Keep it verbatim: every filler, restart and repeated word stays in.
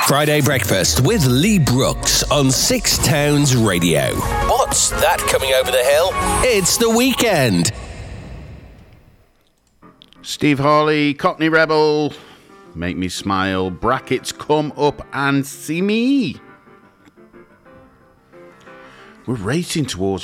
Friday Breakfast with Lee Brooks on Six Towns Radio. What's that coming over the hill? It's the weekend. Steve Hawley, Cockney Rebel, Make Me Smile, brackets, Come Up and See Me. We're racing towards